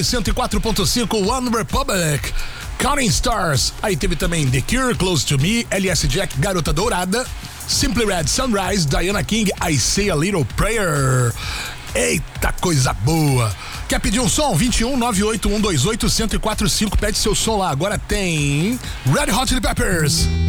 104.5 One Republic, Counting Stars. Aí teve também The Cure, Close to Me, LS Jack, Garota Dourada, Simply Red, Sunrise, Diana King, I Say a Little Prayer. Eita coisa boa. Quer pedir um som? 21 98128 1045. Pede seu som lá. Agora tem Red Hot Chili Peppers.